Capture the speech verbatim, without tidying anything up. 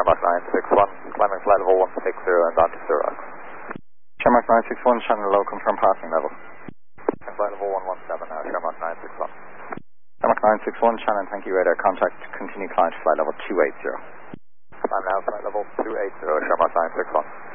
Shamrock nine six one, climbing flight level one six zero and down to zero. Shamrock nine six one, Shannon low, confirm passing level. Flight level one one seven now, Shamrock nine six one. Shamrock nine six one, Shannon, thank you, radar contact, continue climb to flight level two eight zero. Climb now, flight level two eight zero, Shamrock nine six one.